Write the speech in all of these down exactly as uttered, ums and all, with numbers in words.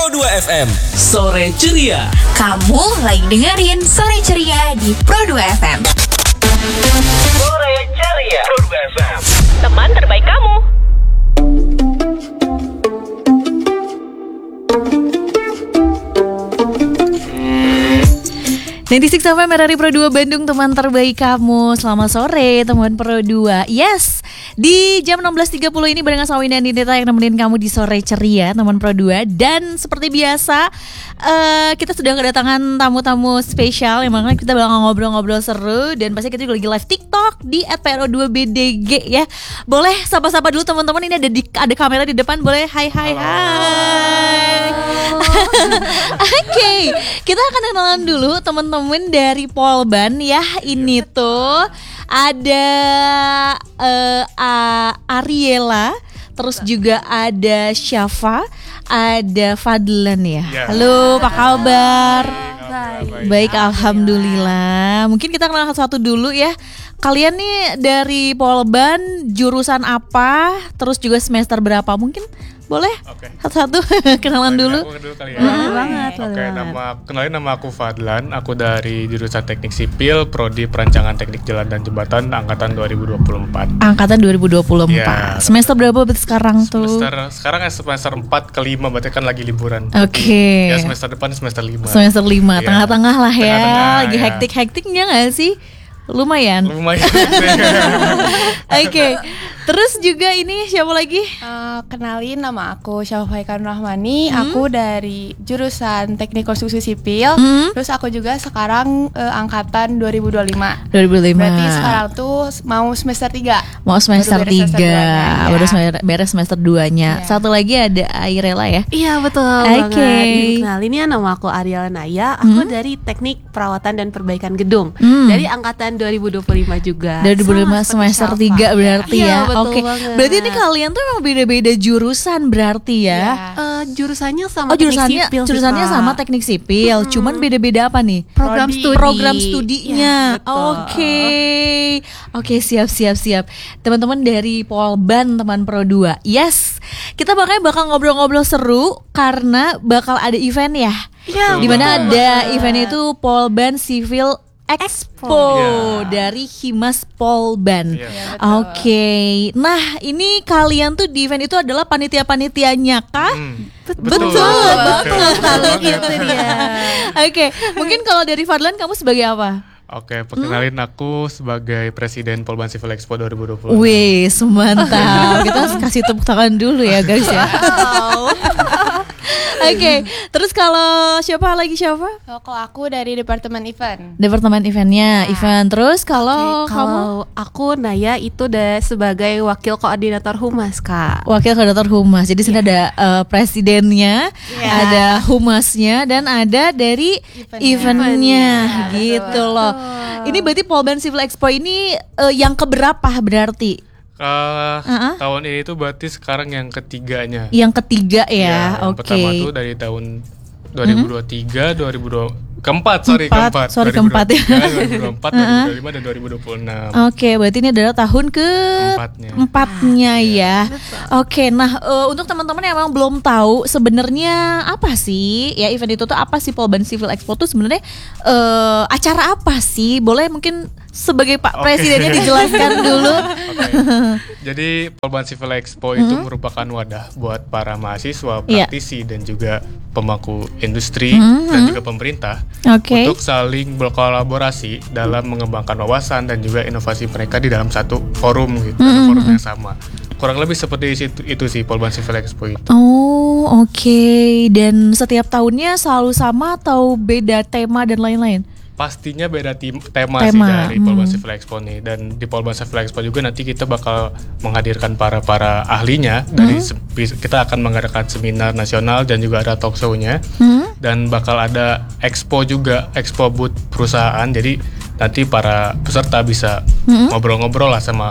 Pro dua F M, Sore Ceria. Kamu lagi dengerin Sore Ceria di Pro dua F M. Sore Ceria Pro dua F M, teman terbaik kamu. sembilan puluh enam F M R R I Pro dua Bandung, teman terbaik kamu. Selamat sore teman Pro dua. Yes, di jam enam belas tiga puluh ini barengan sama Winda Nindita yang nemenin kamu di Sore Ceria teman Pro dua. Dan seperti biasa uh, kita sudah kedatangan tamu-tamu spesial yang mana kita bakal ngobrol-ngobrol seru. Dan pasti kita juga lagi live TikTok di at P R O dua B D G ya. Boleh sapa-sapa dulu teman-teman, ini ada di, ada kamera di depan. Boleh hai hai hai. Oke, okay, kita akan kenalan dulu teman-teman dari Polban ya. Ini tuh ada uh, uh, Ariela, terus juga ada Syafa, ada Fadlan ya. Ya. Halo, apa kabar? Baik, baik, alhamdulillah. Mungkin kita kenal satu-satu dulu ya. Kalian nih dari Polban jurusan apa? Terus juga semester berapa? Mungkin boleh okay. Satu-satu kenalan Boleh, dulu. Aku dulu kali ya. Boleh banget. Oke, okay, nama kenalin nama aku Fadlan. Aku dari jurusan Teknik Sipil, prodi Perancangan Teknik Jalan dan Jembatan angkatan dua ribu dua puluh empat. Angkatan dua ribu dua puluh empat. Ya, semester berapa berarti sekarang tuh? Semester sekarang ya semester empat ke lima, berarti kan lagi liburan. Oke. Okay. Ya semester depan semester lima. Semester lima, ya, tengah-tengah lah ya. Tengah-tengah, lagi ya. hektik-hektiknya enggak sih? Lumayan. Lumayan. Oke. Okay. Terus juga ini siapa lagi? Uh, kenalin, nama aku Syafaikan Rahmani. Hmm? Aku dari jurusan Teknik Konstruksi Sipil. Hmm? Terus aku juga sekarang uh, angkatan dua ribu dua puluh lima. dua ribu dua puluh lima. Berarti sekarang tuh mau semester tiga. Mau semester tiga. Baru semester beres semester dua-nya. Ya. Satu lagi ada Airela ya? Iya, betul okay. banget. Kenalin ya, nama aku Ariela Naya. Aku hmm? dari Teknik Perawatan dan Perbaikan Gedung. Hmm. Dari angkatan dua ribu dua puluh lima juga. dua ribu dua puluh lima semester tiga berarti ya. Iya, Oke. Okay. Berarti ini kalian tuh emang beda-beda jurusan berarti ya? ya. Uh, jurusannya sama oh, jurusannya, teknik sipil. Jurusannya sih, sama teknik sipil, hmm. cuman beda-beda apa nih? Program studi. Program studinya. Ya, Oke. Okay. Oke, okay, siap siap siap. Teman-teman dari Polban, teman Pro dua. Yes. Kita bakal bakal ngobrol-ngobrol seru karena bakal ada event ya. Ya, dimana ada event itu Polban Civil Expo yeah. dari Himas Polban. Yeah. Oke, okay. Nah ini kalian tuh di event itu adalah panitia-panitianya kah? Hmm. Betul, betul, betul kalau gitu dia. Oke, okay. Mungkin kalau dari Fadlan kamu sebagai apa? Oke, perkenalin hmm? aku sebagai Presiden Polban Civil Expo dua ribu dua puluh. Wih, mantap. Kita kasih tepuk tangan dulu ya guys ya. Oke, okay. Terus kalau siapa lagi siapa? So, kalau aku dari Departemen Event. Departemen eventnya, nah. event. Terus kalau okay, kamu? Kalau aku Naya itu udah sebagai Wakil Koordinator Humas, Kak. Wakil Koordinator Humas. Jadi yeah. sini ada uh, presidennya, yeah. ada humasnya, dan ada dari eventnya, eventnya. Yeah, gitu betul. Loh. Ini berarti Polban Civil Expo ini uh, yang keberapa berarti? Uh, uh-huh. Tahun ini tuh berarti sekarang yang ketiganya. Yang ketiga ya, ya oke. Okay. Pertama tuh dari tahun dua ribu dua puluh tiga, dua ribu dua keempat, sorry Empat, keempat, sorry keempat ya. dua ribu dua puluh empat, dua ribu dua puluh lima dan dua ribu dua puluh enam. Oke, okay, berarti ini adalah tahun ke empatnya, empatnya ah, ya. Oke, okay, nah uh, untuk teman-teman yang emang belum tahu sebenarnya apa sih ya event itu tuh apa sih Polban Civil Expo tuh sebenarnya uh, acara apa sih? Boleh mungkin sebagai Pak okay. Presidennya dijelaskan dulu. Okay. Jadi Polban Civil Expo itu mm-hmm. merupakan wadah buat para mahasiswa, praktisi yeah. dan juga pemangku industri mm-hmm. dan juga pemerintah okay. untuk saling berkolaborasi dalam mengembangkan wawasan dan juga inovasi mereka di dalam satu forum gitu, mm-hmm. forum yang sama. Kurang lebih seperti itu, itu sih Polban Civil Expo itu. Oh, oke. Okay. Dan setiap tahunnya selalu sama atau beda tema dan lain-lain? Pastinya beda tim, tema, tema sih dari Polban hmm. Civil Expo nih. Dan di Polban Civil Expo juga nanti kita bakal menghadirkan para-para ahlinya. Dari hmm. se- kita akan mengadakan seminar nasional dan juga ada talk show-nya. Hmm. Dan bakal ada expo juga, expo booth perusahaan. Jadi nanti para peserta bisa hmm. ngobrol-ngobrol lah sama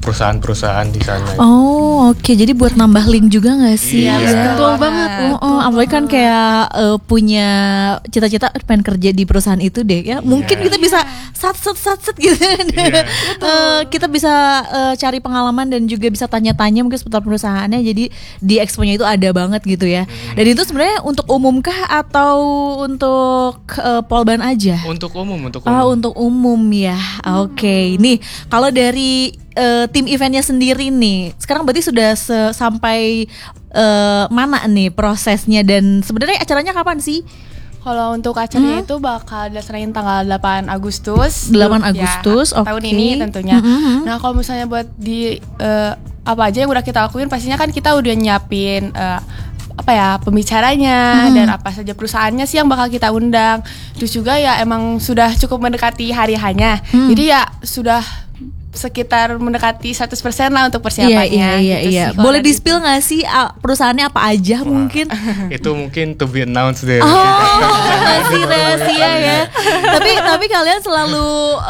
perusahaan-perusahaan di sana. Oh oke, okay. Jadi buat nambah link juga nggak sih? Iya, ya? betul banget. Oh, oh, apalagi kan kayak uh, punya cita-cita pengen kerja di perusahaan itu deh ya. Mungkin Iya. kita bisa sat-set sat-set gitu. Iya. uh, kita bisa uh, cari pengalaman dan juga bisa tanya-tanya mungkin seputar perusahaannya. Jadi di expo-nya itu ada banget gitu ya. Hmm. Dan itu sebenarnya untuk umum kah atau untuk uh, Polban aja? Untuk umum, untuk umum. Oh, untuk umum ya. Oke. Okay. Nih, kalau dari uh, tim eventnya sendiri nih, sekarang berarti sudah se- sampai uh, mana nih prosesnya dan sebenarnya acaranya kapan sih? Kalau untuk acaranya itu bakal dilaksanain tanggal delapan Agustus. delapan Ya, Agustus, tahun oke. ini tentunya. Mm-hmm. Nah, kalau misalnya buat di eh, apa aja yang udah kita lakuin, pastinya kan kita udah nyiapin eh, apa ya pembicaranya Hmm. dan apa saja perusahaannya sih yang bakal kita undang. Terus juga ya emang sudah cukup mendekati hari hanya. Hmm. Jadi ya sudah sekitar mendekati seratus persen lah untuk Iya, persiapannya. iya, iya, gitu iya. sih, kalau Boleh dari di-spill nggak sih uh, perusahaannya apa aja mungkin? Itu mungkin to be announced deh. Oh, masih rahasia ya. tapi tapi kalian selalu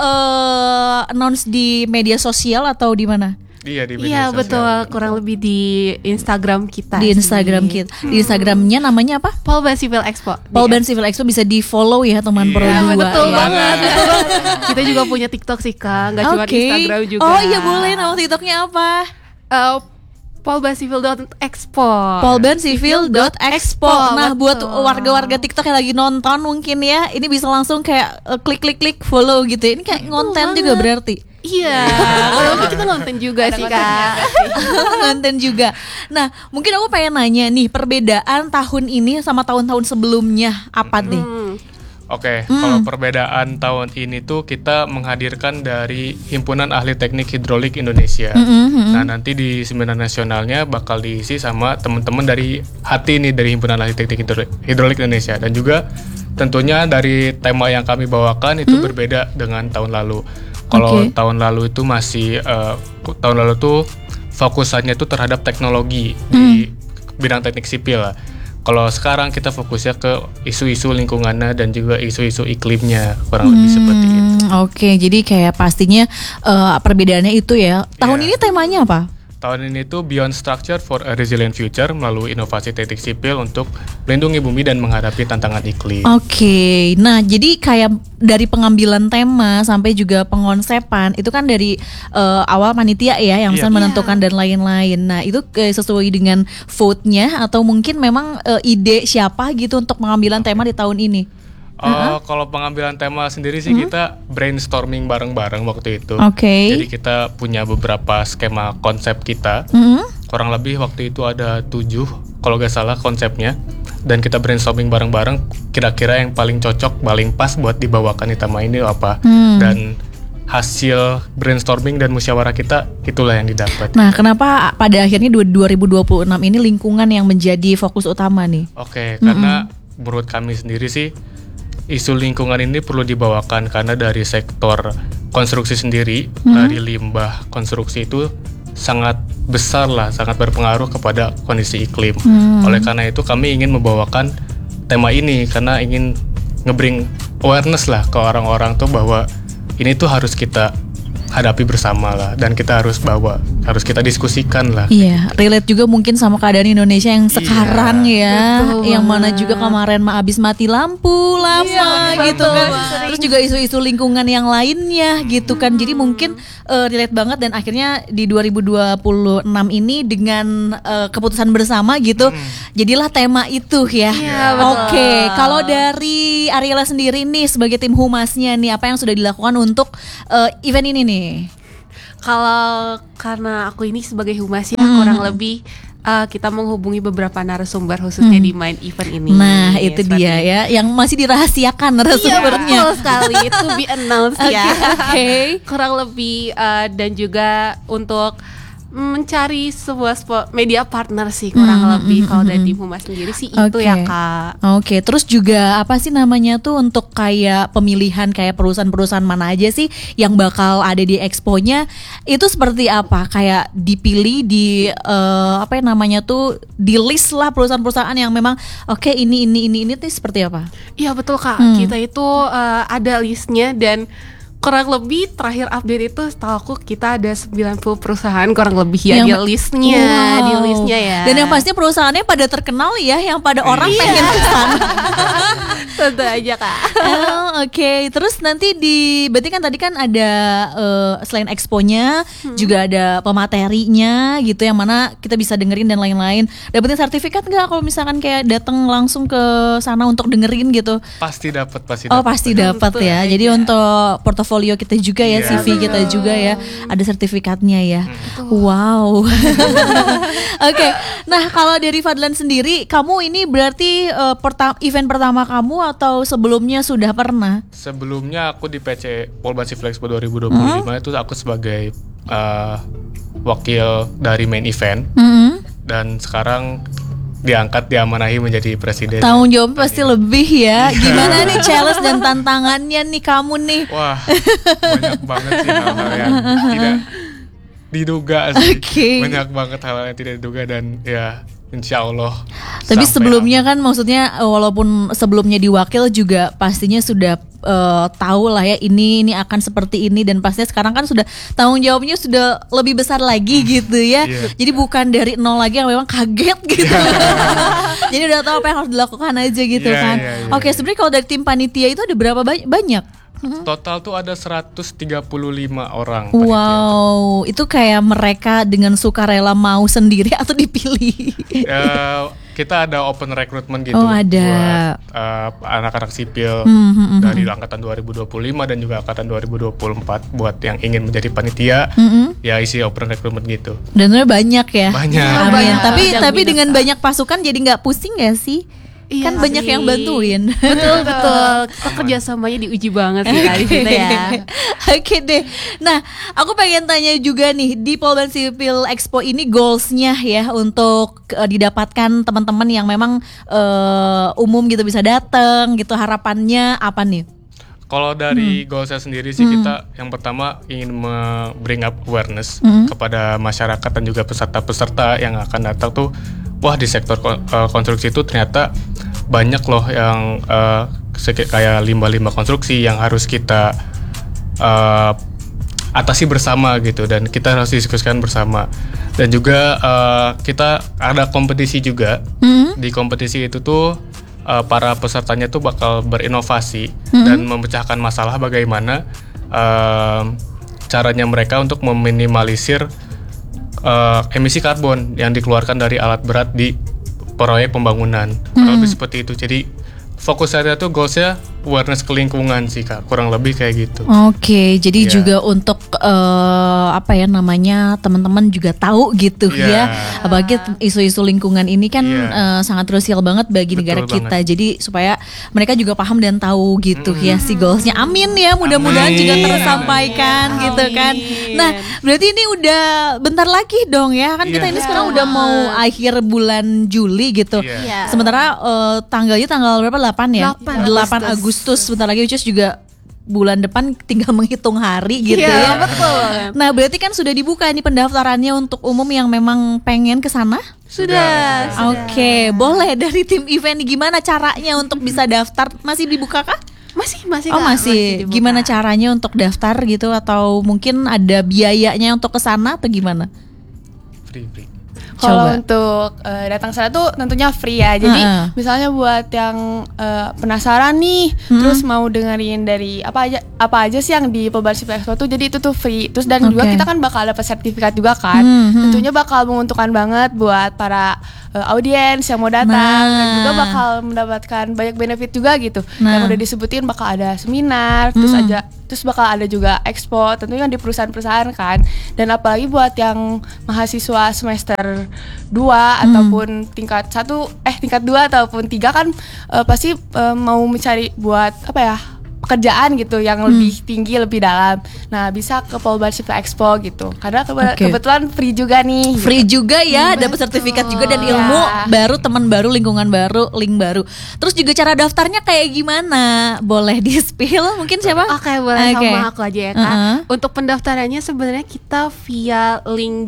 uh, announce di media sosial atau di mana? Iya, di Iya media sosial. betul, kurang lebih di Instagram kita. Di sih. Instagram kita. Di Instagramnya namanya apa? Polban Civil Expo. Polban Civil Expo, bisa di follow ya teman Iya, Pro dua. Betul ya. banget, betul banget. Kita juga punya TikTok sih Kak, nggak cuma Oke. Instagram juga. Oh iya boleh, nama TikToknya apa? Uh, polban civil dot expo. Polban Civil dot expo. Nah, betul. buat warga-warga TikTok yang lagi nonton mungkin ya, ini bisa langsung kayak uh, klik-klik-klik follow gitu. Ini kayak ngonten banget. juga berarti. Iya, walaupun kita nonton juga sih Kak. Ngonten juga. Nah, mungkin aku pengen nanya nih, perbedaan tahun ini sama tahun-tahun sebelumnya apa deh? Hmm. Oke, kalau perbedaan tahun ini tuh kita menghadirkan dari Himpunan Ahli Teknik Hidrolik Indonesia. Nah, nanti di seminar nasionalnya bakal diisi sama teman-teman dari H T I nih, dari Himpunan Ahli Teknik Hidrolik, Hidrolik Indonesia, dan juga tentunya dari tema yang kami bawakan itu berbeda dengan tahun lalu. Kalau Oke. tahun lalu itu masih eh, tahun lalu tuh fokusannya itu terhadap teknologi di bidang teknik sipil lah. Kalau sekarang kita fokusnya ke isu-isu lingkungannya dan juga isu-isu iklimnya, kurang lebih seperti itu. Hmm, Oke, jadi kayak pastinya uh, perbedaannya itu ya. Tahun Iya. ini temanya apa? Tahun ini tuh Beyond Structure for a Resilient Future melalui inovasi teknik sipil untuk melindungi bumi dan menghadapi tantangan iklim. Oke, nah jadi kayak dari pengambilan tema sampai juga pengonsepan itu kan dari uh, awal panitia ya yang Iya. bisa menentukan dan lain-lain. Nah itu uh, sesuai dengan vote-nya atau mungkin memang uh, ide siapa gitu untuk pengambilan tema di tahun ini? Oh, kalau pengambilan tema sendiri sih kita brainstorming bareng-bareng waktu itu. Oke. Jadi kita punya beberapa skema konsep kita. Hmm? Kurang lebih waktu itu ada tujuh kalau gak salah konsepnya. Dan kita brainstorming bareng-bareng kira-kira yang paling cocok, paling pas buat dibawakan di tema ini apa. Hmm. Dan hasil brainstorming dan musyawarah kita itulah yang didapat. Nah, kenapa pada akhirnya dua ribu dua puluh enam ini lingkungan yang menjadi fokus utama nih? Oke, karena menurut kami sendiri sih isu lingkungan ini perlu dibawakan karena dari sektor konstruksi sendiri, dari limbah konstruksi itu sangat besar lah, sangat berpengaruh kepada kondisi iklim. Oleh karena itu kami ingin membawakan tema ini karena ingin nge-bring awareness lah ke orang-orang tuh bahwa ini tuh harus kita hadapi bersama lah dan kita harus bawa, harus kita diskusikan lah. Iya, relate juga mungkin sama keadaan Indonesia yang sekarang ya, betul yang mana banget. juga kemarin mah abis mati lampu lama Iya, gitu betul kan. banget. Terus juga isu-isu lingkungan yang lainnya gitu kan. Jadi mungkin uh, relate banget dan akhirnya di dua ribu dua puluh enam ini dengan uh, keputusan bersama gitu, jadilah tema itu ya. Iya, betul. Oke, kalau dari Ariela sendiri nih sebagai tim humasnya nih, apa yang sudah dilakukan untuk uh, event ini nih? Kalau karena aku ini sebagai humas ya Hmm. kurang lebih uh, kita menghubungi beberapa narasumber khususnya di main event ini. Nah itu Seperti dia ya, yang masih dirahasiakan Iya narasumbernya. betul sekali, itu be announced ya. Oke. Kurang lebih uh, dan juga untuk mencari sebuah spo- media partner sih kurang Hmm, lebih hmm, kalau hmm, dari hmm. tim humas sendiri sih itu Oke. ya Kak. Oke, terus juga apa sih namanya tuh untuk kayak pemilihan kayak perusahaan-perusahaan mana aja sih yang bakal ada di expo-nya itu seperti apa? Kayak dipilih di eh, apa yang namanya tuh di list lah perusahaan-perusahaan yang memang oke ini ini ini ini tuh seperti apa? Iya betul Kak, Hmm. kita itu uh, ada listnya dan kurang lebih terakhir update itu setahu aku kita ada sembilan puluh perusahaan kurang lebih ya Yang- di listnya, Wow. di listnya ya. Dan yang pastinya perusahaannya pada terkenal ya, yang pada orang Iya. pengen kesana. tentu aja Kak. Oh, oke. Terus nanti di berarti kan tadi kan ada eh, selain exponya juga ada pematerinya gitu yang mana kita bisa dengerin dan lain-lain. Dapetin sertifikat nggak kalau misalkan kayak datang langsung ke sana untuk dengerin gitu? Pasti dapat, pasti Oh dapat. pasti dapat Tentu ya. aja. Jadi untuk portofolio kita juga ya, Iya, C V kita betul. juga ya, ada sertifikatnya ya. Wow. Oke. Nah kalau dari Fadlan sendiri, kamu ini berarti eh, perta- event pertama kamu atau sebelumnya sudah pernah? Sebelumnya aku di P C Polban Civil Expo dua ribu dua puluh lima itu aku sebagai uh, wakil dari main event, Mm-hmm. dan sekarang diangkat diamanahi menjadi presiden. Tanggung jawab pasti lebih ya. Gimana nih challenge dan tantangannya nih kamu nih? Wah, banyak banget sih hal-hal yang tidak diduga sih. Oke. Banyak banget hal yang tidak diduga dan ya insya Allah. Tapi sampai sebelumnya aman. kan maksudnya eh, walaupun sebelumnya diwakil juga pastinya sudah eh, tahu lah ya ini ini akan seperti ini, dan pastinya sekarang kan sudah tanggung jawabnya sudah lebih besar lagi gitu ya. Iya. Jadi bukan dari nol lagi yang memang kaget gitu. Jadi udah tahu apa yang harus dilakukan aja gitu Iya, kan. iya, iya, Oke, iya. sebenarnya kalau dari tim panitia itu ada berapa ba- banyak? Total tuh ada seratus tiga puluh lima orang. panitia. Wow, itu kayak mereka dengan sukarela mau sendiri atau dipilih? Eh, kita ada open recruitment gitu. Oh, ada. Buat eh, anak-anak sipil Hmm, hmm, hmm, dari angkatan dua ribu dua puluh lima dan juga angkatan dua ribu dua puluh empat buat yang ingin menjadi panitia. Mm-mm. Ya isi open recruitment gitu. Dan sebenarnya banyak ya. Banyak. Amin. Banyak. Tapi Yang tapi minus, dengan Kak. banyak pasukan jadi nggak pusing gak sih? Iya Kan banyak sih. yang bantuin. Betul betul. Kita kerjasamanya diuji banget sih kali kita ya. Oke deh. Nah, aku pengen tanya juga nih, di Polban Civil Expo ini goalsnya ya untuk eh, didapatkan teman-teman yang memang eh, umum gitu bisa datang gitu, harapannya apa nih? Kalau dari goal saya sendiri sih, kita yang pertama ingin me- bring up awareness kepada masyarakat dan juga peserta-peserta yang akan datang tuh, wah di sektor kon- eh, konstruksi itu ternyata banyak loh yang eh, seki- kayak limbah-limbah konstruksi yang harus kita eh, atasi bersama gitu, dan kita harus diskusikan bersama. Dan juga eh, kita ada kompetisi juga. Di kompetisi itu tuh uh, para pesertanya tuh bakal berinovasi dan memecahkan masalah bagaimana um, caranya mereka untuk meminimalisir uh, emisi karbon yang dikeluarkan dari alat berat di proyek pembangunan. Kurang lebih seperti itu. Jadi fokus saya tuh goalsnya awareness ke lingkungan sih Kak, kurang lebih kayak gitu. Oke, jadi Iya. juga untuk eh, apa ya namanya, teman-teman juga tahu gitu Iya. ya. Apalagi isu-isu lingkungan ini kan Iya. eh, sangat krusial banget bagi Betul negara banget. kita. Jadi supaya mereka juga paham dan tahu gitu ya si goalsnya. Amin ya, mudah-mudahan Amin. juga tersampaikan Amin. gitu kan. Nah, berarti ini udah bentar lagi dong ya. Kan kita Iya. ini sekarang udah mau akhir bulan Juli gitu. Iya. Iya. Sementara eh, tanggalnya tanggal berapa? delapan ya? delapan delapan Agustus. Agustus. Sebentar lagi, which is juga bulan depan tinggal menghitung hari gitu Iya, ya. betul. Nah, berarti kan sudah dibuka nih pendaftarannya untuk umum yang memang pengen ke sana? Sudah. Oke, boleh dari tim event gimana caranya untuk bisa daftar? Masih dibuka kah? Masih masih Oh, Kak, masih. dibuka. Gimana caranya untuk daftar gitu, atau mungkin ada biayanya untuk ke sana atau gimana? Free, free. Kalau Coba. untuk eh, datang sana tuh tentunya free ya. Jadi Heeh. misalnya buat yang eh, penasaran nih, Hmm. terus mau dengerin dari apa aja apa aja sih yang di Polban Civil Expo tuh, jadi itu tuh free. Terus dan juga Oke. kita kan bakal dapat sertifikat juga kan. Hmm, hmm. Tentunya bakal menguntungkan banget buat para eh, audiens yang mau datang, dan Nah. juga bakal mendapatkan banyak benefit juga gitu. Nah. Yang udah disebutin bakal ada seminar, terus Hmm. aja terus bakal ada juga expo, tentunya kan di perusahaan-perusahaan kan. Dan apalagi buat yang mahasiswa semester dua ataupun tingkat satu eh tingkat dua ataupun tiga kan eh, pasti eh, mau mencari buat apa ya, pekerjaan gitu yang lebih tinggi, lebih dalam. Nah, bisa ke Polban Civil Expo gitu. Karena kebe- Oke. kebetulan free juga nih. Free juga ya, dapat sertifikat juga dan ilmu Iya. baru, teman baru, lingkungan baru, link baru. Terus juga cara daftarnya kayak gimana? Boleh di-spill mungkin siapa? Oke, boleh Oke. sama aku aja ya Kak. Uh-uh. Untuk pendaftarannya sebenarnya kita via link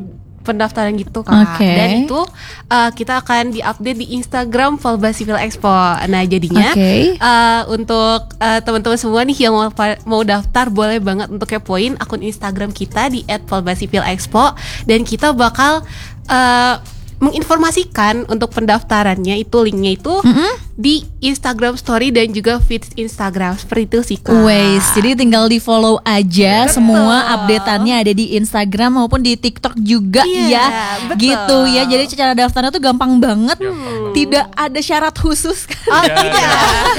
pendaftaran gitu Kak. Okay. Dan itu uh, kita akan diupdate di Instagram Polban Civil Expo. Nah jadinya Okay. uh, untuk uh, teman-teman semua nih yang mau, mau daftar boleh banget untuk kepoin akun Instagram kita di et polban civil expo dan kita bakal uh, menginformasikan untuk pendaftarannya itu linknya itu mm-hmm. di Instagram Story dan juga feed Instagram seperti itu sih Kak. Wes, jadi tinggal di follow aja. Betul. Semua updateannya ada di Instagram maupun di TikTok juga yeah, ya, betul. gitu ya. Jadi cara daftarnya tuh gampang banget, Hmm. tidak ada syarat khusus kan. Oh tidak.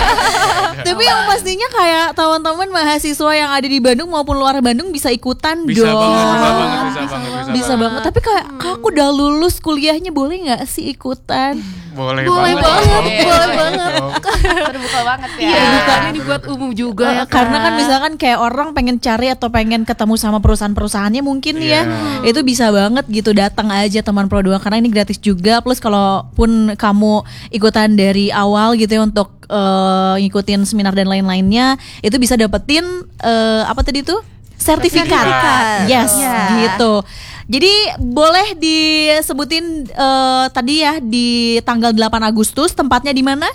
Tapi yang pastinya kayak teman-teman mahasiswa yang ada di Bandung maupun luar Bandung bisa ikutan Bisa dong. banget, bisa banget, bisa banget, bisa, Bisa banget. Tapi kayak kak aku udah lulus kuliahnya boleh nggak sih ikutan? Boleh, Boleh banget, banget, boleh, boleh banget. Terbuka banget ya. Iya, bukannya dibuat umum juga ya Kak. Karena kan misalkan kayak orang pengen cari atau pengen ketemu sama perusahaan-perusahaannya mungkin ya, Yeah. itu bisa banget gitu, datang aja teman Pro dua karena ini gratis juga. Plus kalaupun kamu ikutan dari awal gitu ya untuk uh, ngikutin seminar dan lain-lainnya, itu bisa dapetin uh, apa tadi tuh? Sertifikat. Sertifikat. Yes, Yeah. gitu. Jadi boleh disebutin uh, tadi ya di tanggal delapan Agustus tempatnya di mana?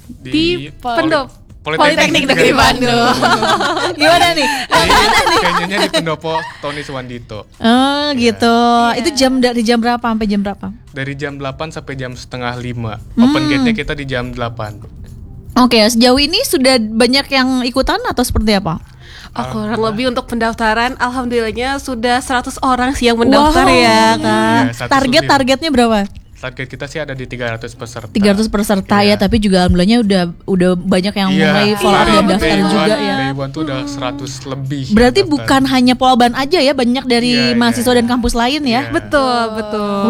Di Poli- Pendop Politeknik Negeri Bandung. Gimana nih? Kayaknya di Pendopo Tony Suwandito. Oh gitu. Itu jam dari jam berapa sampai jam berapa? Dari jam delapan sampai jam setengah lima. Open gate-nya kita di jam delapan. Oke, sejauh ini sudah banyak yang ikutan atau seperti apa? Oh, kurang lebih untuk pendaftaran alhamdulillahnya sudah seratus orang sih yang mendaftar ya Kak. Iya, satu Target subsidi. targetnya berapa? Target kita sih ada di tiga ratus peserta. tiga ratus peserta Iya. ya, tapi juga alhamdulillahnya udah udah banyak yang Iya, mulai follow up iya, dan betul. daftar Day juga one- ya. Day one tuh udah seratus lebih. yang Berarti daftar. bukan hanya Polban aja ya, banyak dari Iya, iya. mahasiswa dan kampus lain ya. Iya. Betul, betul.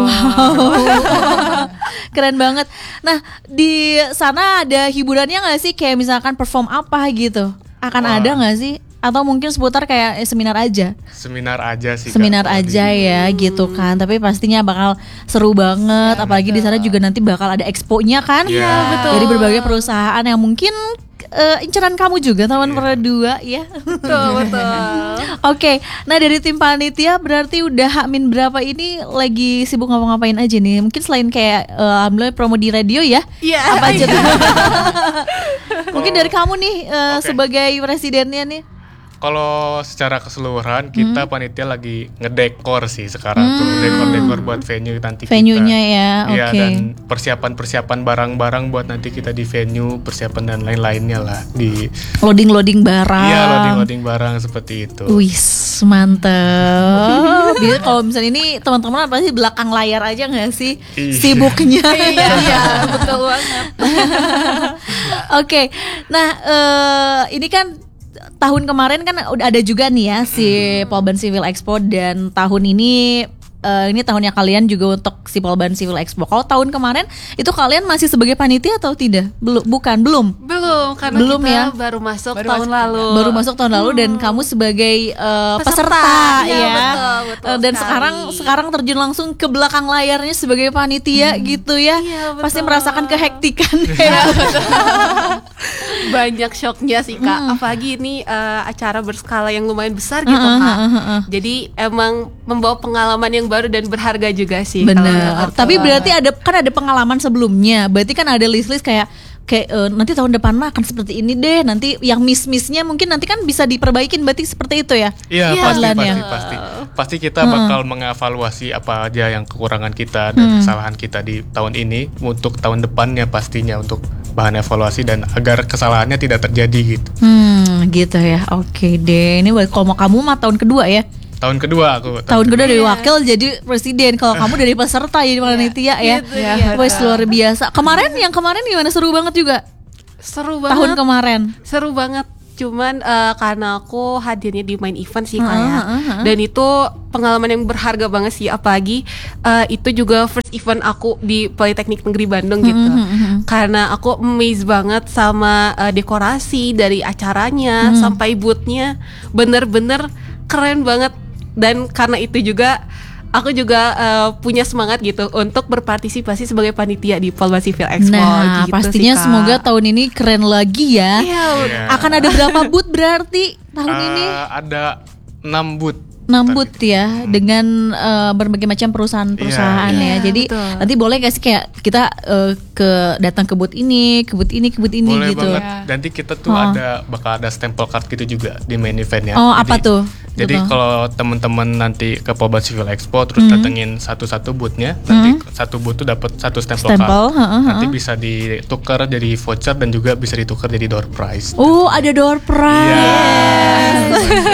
Keren banget. Nah, di sana ada hiburannya nggak sih? Kayak misalkan perform apa gitu? Akan Wah. ada nggak sih? Atau mungkin seputar kayak eh, seminar aja? Seminar aja sih. Seminar Kak, kalau aja di- ya gitu kan. Tapi pastinya bakal seru banget. Apalagi di sana juga nanti bakal ada expo-nya kan? Iya, betul. Dari berbagai perusahaan yang mungkin eh, inceran kamu juga teman Pro dua ya. Betul, betul. Oke, nah dari tim panitia berarti udah Hamin berapa ini lagi sibuk ngapa-ngapain aja nih? Mungkin selain kayak eh, alhamdulillah promo di radio ya. Iya. Apa aja tuh? Mungkin dari kamu nih eh, Oke. sebagai presidennya nih. Kalau secara keseluruhan kita panitia lagi ngedekor sih sekarang tuh dekor-dekor buat venue nanti kita. Venue-nya ya, Iya, oke. dan persiapan-persiapan barang-barang buat nanti kita di venue, persiapan dan lain-lainnya lah di Loading-loading barang. Iya, loading-loading barang seperti itu. Wis, mantep. Biar kalau misalnya ini teman-teman pasti belakang layar aja nggak sih Iya. sibuknya? Iya, iya, betul banget. Oke, nah eh, ini kan tahun kemarin kan udah ada juga nih ya si Polban Civil Expo dan tahun ini eh, ini tahunnya kalian juga untuk si Polban Civil Expo. Kalau tahun kemarin itu kalian masih sebagai panitia atau tidak? Belum, bukan, belum. Belum, karena Belum kita ya? baru masuk Baru tahun masuk. lalu. Baru masuk tahun lalu dan kamu sebagai eh, peserta, Peserta, iya, ya. betul, betul Eh, dan sekali. sekarang sekarang terjun langsung ke belakang layarnya sebagai panitia gitu ya. Iya, Pasti betul. merasakan kehektikan. Banyak shocknya sih Kak. Hmm. Apalagi ini eh, acara berskala yang lumayan besar gitu Kak. Jadi emang membawa pengalaman yang baru dan berharga juga sih. kalau Bener. menurut aku. Tapi berarti ada kan ada pengalaman sebelumnya. Berarti kan ada list-list kayak kayak eh, nanti tahun depan mah akan seperti ini deh. Nanti yang miss-missnya mungkin nanti kan bisa diperbaikin. Berarti seperti itu ya? Iya, Iya, pasti, plannya. pasti, pasti. Pasti kita bakal mengevaluasi apa aja yang kekurangan kita dan kesalahan kita di tahun ini untuk tahun depannya pastinya untuk bahan evaluasi dan agar kesalahannya tidak terjadi gitu. Hmm, gitu ya. Oke deh. Ini buat kalau mau kamu mah tahun kedua ya. Tahun kedua aku. Tahun kedua dari wakil jadi presiden. Kalau kamu dari peserta jadi panitia ya. Gitu, iya. Wes luar biasa. Kemarin yang kemarin gimana, seru banget juga. Seru banget. Tahun kemarin. Seru banget. Cuman eh, karena aku hadirnya di main event sih Heeh, kayak heeh, heeh. dan itu pengalaman yang berharga banget sih, apalagi eh, itu juga first event aku di Politeknik Negeri Bandung gitu. Karena aku amazed banget sama eh, dekorasi dari acaranya sampai boothnya, bener-bener keren banget. Dan karena itu juga aku juga eh, punya semangat gitu untuk berpartisipasi sebagai panitia di Polban Civil Expo. Nah, gitu pastinya sih, Kak. semoga tahun ini keren lagi ya. Iya, Iya. Akan ada berapa booth berarti tahun Eh, ini? ada enam booth. Nambut ya dengan uh, berbagai macam perusahaan-perusahaan Iya, ya. Jadi betul. nanti boleh gak sih kayak kita uh, ke datang ke booth ini, ke booth ini, ke booth ini Boleh gitu. banget. Nanti kita tuh Oh. ada bakal ada stempel card gitu juga di main eventnya. Oh, Jadi- apa tuh? Jadi Betul. kalau teman-teman nanti ke Polban Civil Expo terus Hmm. datengin satu-satu boothnya, nanti satu booth tuh dapat satu stempel, Stempel, card. heeh, Nanti heeh. bisa ditukar jadi voucher dan juga bisa ditukar jadi door prize. Oh, ada door prize.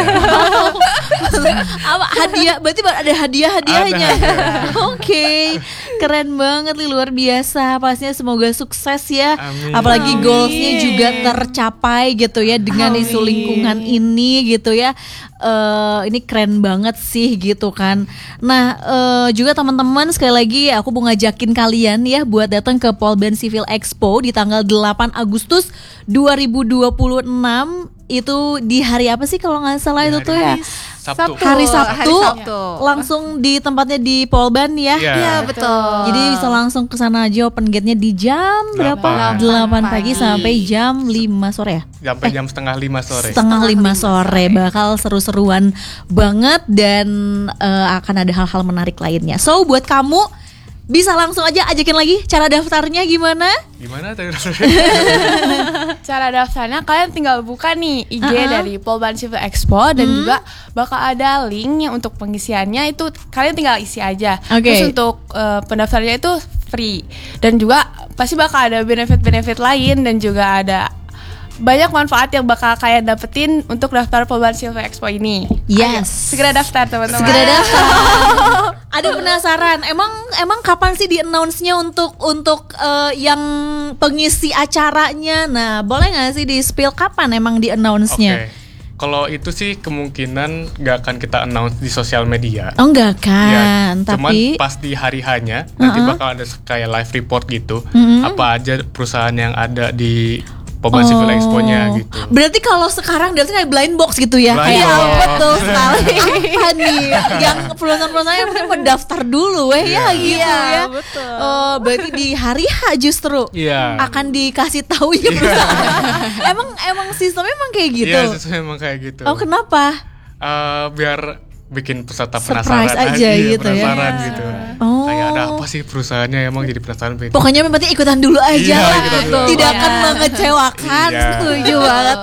Iya. Apa hadiah? Berarti ada hadiah-hadiahnya. Oke, keren banget nih, luar biasa. Pastinya semoga sukses ya. Amin. Apalagi Amin. goalsnya juga tercapai gitu ya dengan isu lingkungan ini gitu ya. Eh, ini keren banget sih gitu kan. Nah eh, juga teman-teman sekali lagi aku mau ngajakin kalian ya buat datang ke Polban Civil Expo di tanggal delapan Agustus dua ribu dua puluh enam. Itu di hari apa sih kalau nggak salah Di itu hari tuh ya? Sabtu. Hari Sabtu, Hari Sabtu. langsung di tempatnya di Polban ya. Iya. Iya betul. Jadi bisa langsung ke sana aja, open gate-nya di jam berapa? Delapan. delapan pagi Pagi. sampai jam lima sore ya? Sampai jam setengah lima sore. Setengah lima sore bakal seru-seruan banget dan eh, akan ada hal-hal menarik lainnya. So buat kamu bisa langsung aja ajakin lagi cara daftarnya gimana? Gimana tadi? Cara daftarnya kalian tinggal buka nih I G Uh-uh. dari Polban Civil Expo dan juga bakal ada linknya untuk pengisiannya, itu kalian tinggal isi aja. Oke. Terus untuk eh, pendaftarannya itu free dan juga pasti bakal ada benefit-benefit lain dan juga ada banyak manfaat yang bakal kalian dapetin untuk daftar Polban Civil Expo ini. Ayo, Yes. segera daftar teman-teman. Segera daftar. Ada penasaran, emang emang kapan sih di announce-nya untuk untuk eh, yang pengisi acaranya? Nah, boleh nggak sih di spill kapan emang di Oke. announce-nya? Kalau itu sih kemungkinan nggak akan kita announce di sosial media. Oh enggak Ya, kan, cuman tapi pas di hari hanya nanti Uh-uh. bakal ada kayak live report gitu. Mm-mm. Apa aja perusahaan yang ada di Polban Civil Expo-nya Oh. gitu. Berarti kalau sekarang dari kayak blind box gitu ya? Blind Kayak box. betul sekali. Apa nih yang perusahaan-perusahaan yang penting mendaftar dulu weh ya gitu ya. betul. Oh, berarti di hari H justru Iya. akan dikasih tahu ya perusahaan. emang emang sistemnya emang kayak gitu. Iya, sesuai emang kayak gitu. Oh, kenapa? Eh, biar bikin peserta Surprise penasaran aja iya, gitu ya. penasaran gitu. Oh. Kayak ada apa sih perusahaannya, emang jadi penasaran pengen. Pokoknya yang penting ikutan dulu aja Iya, lah. ikutan dulu. Tidak Iya. akan mengecewakan. Iya. Setuju banget.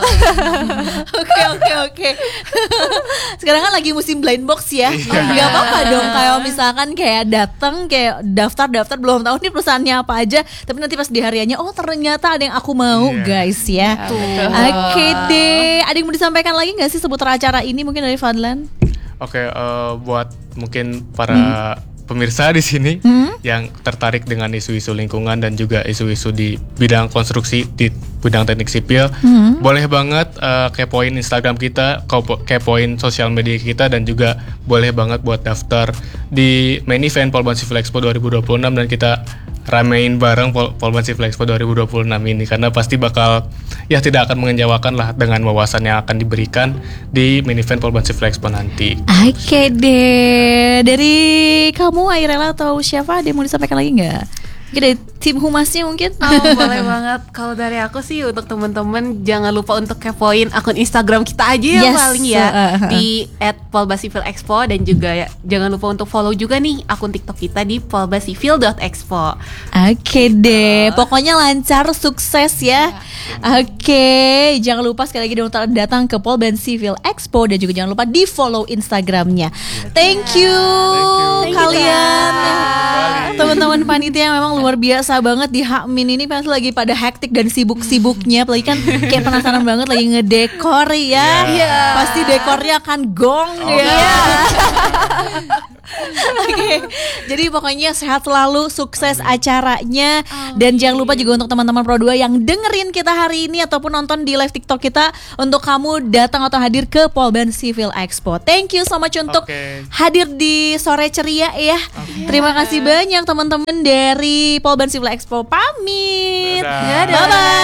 Oke oke oke. Sekarang kan lagi musim blind box ya. Iya. Gak apa-apa dong kayak misalkan kayak datang kayak daftar-daftar belum tahu nih perusahaannya apa aja, tapi nanti pas di hariannya oh ternyata ada yang aku mau Iya. guys ya. Oke deh. Ada yang mau disampaikan lagi nggak sih seputar acara ini mungkin dari Fadlan? Oke, eh, buat mungkin para pemirsa di sini yang tertarik dengan isu-isu lingkungan dan juga isu-isu di bidang konstruksi di bidang teknik sipil, boleh banget eh, kepoin Instagram kita, kepo- kepoin sosial media kita, dan juga boleh banget buat daftar di main event Polban Civil Expo dua ribu dua puluh enam dan kita ramein bareng Pol- Polban Civil Expo dua ribu dua puluh enam ini, karena pasti bakal ya tidak akan mengecewakan lah dengan wawasan yang akan diberikan di main event Polban Civil Expo nanti. Oke deh. Dari kamu Airela atau siapa ada yang mau disampaikan lagi nggak? Mungkin dari tim humasnya mungkin? Oh, boleh banget. Kalau dari aku sih untuk teman-teman jangan lupa untuk kepoin akun Instagram kita aja ya Yes, paling ya uh, uh, uh. di et polban civil expo, dan juga ya jangan lupa untuk follow juga nih akun TikTok kita di polbancivil dot expo. Oke deh, pokoknya lancar, sukses ya. Oke, jangan lupa sekali lagi dong datang ke Polban Civil Expo dan juga jangan lupa di follow Instagramnya. Thank you, Thank you. kalian, Kembali. teman-teman panitia yang memang luar biasa banget di Hakmin ini pasti lagi pada hektik dan sibuk-sibuknya, apalagi kan kayak penasaran banget lagi ngedekor ya. Iya. Pasti dekornya akan gong Oh, ya. iya. Oke, jadi pokoknya sehat selalu, sukses acaranya, dan jangan lupa juga untuk teman-teman Pro dua yang dengerin kita hari ini ataupun nonton di live TikTok kita, untuk kamu datang atau hadir ke Polban Civil Expo. Thank you so much untuk Oke. hadir di sore ceria ya. Terima kasih banyak teman-teman dari Polban Civil Expo. Pamit. Dadah. Bye bye.